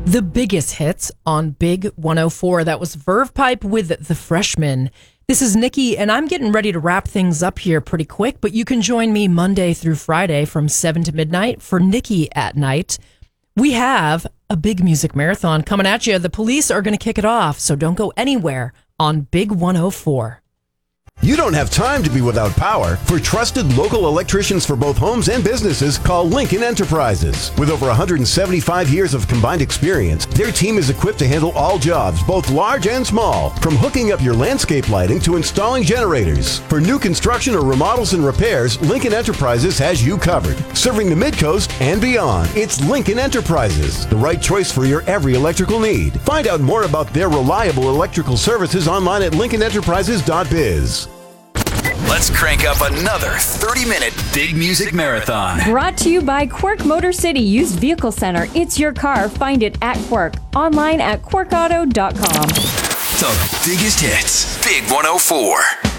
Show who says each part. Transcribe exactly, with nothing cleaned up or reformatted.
Speaker 1: The biggest hits on Big one oh four. That was Verve Pipe with The Freshman. This is Nikki, and I'm getting ready to wrap things up here pretty quick, but you can join me Monday through Friday from seven to midnight for Nikki at Night. We have a big music marathon coming at you. The police are going to kick it off, so don't go anywhere on Big one oh four.
Speaker 2: You don't have time to be without power. For trusted local electricians for both homes and businesses, call Lincoln Enterprises. With over one hundred seventy-five years of combined experience, their team is equipped to handle all jobs, both large and small, from hooking up your landscape lighting to installing generators. For new construction or remodels and repairs, Lincoln Enterprises has you covered. Serving the Mid-Coast and beyond, it's Lincoln Enterprises, the right choice for your every electrical need. Find out more about their reliable electrical services online at lincoln enterprises dot biz.
Speaker 3: Let's crank up another thirty-minute Big Music Marathon.
Speaker 4: Brought to you by Quirk Motor City Used Vehicle Center. It's your car. Find it at Quirk. Online at quirk auto dot com.
Speaker 3: The biggest hits. Big one oh four.